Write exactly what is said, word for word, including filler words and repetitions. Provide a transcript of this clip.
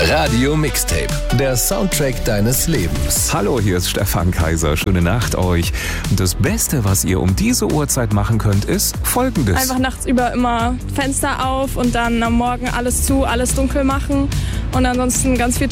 Radio Mixtape, der Soundtrack deines Lebens. Hallo, hier ist Stefan Kaiser. Schöne Nacht euch. Und das Beste, was ihr um diese Uhrzeit machen könnt, ist Folgendes. Einfach nachts über immer Fenster auf und dann am Morgen alles zu, alles dunkel machen und ansonsten ganz viel